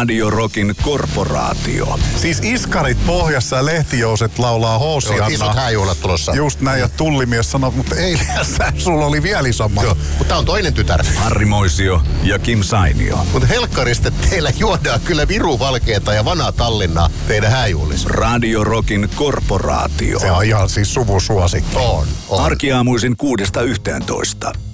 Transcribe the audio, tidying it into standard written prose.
Radio Rockin korporaatio. Siis iskarit pohjassa ja lehtijouset laulaa Hoosiannaa. Isot hääjuhlat tulossa. Just näin, ja tullimies sanoi, mutta eilen sulla oli vielä isommat. Joo, mutta tää on toinen tytär. Harri Moisio ja Kim Sainio. Mutta helkkarista teillä juodaan kyllä viruvalkeeta ja vanhaa Tallinnaa teidän hääjuhlissa. Radio Rockin korporaatio. Se on ihan siis suvusuosikki. On. Arkiaamuisin 6–11.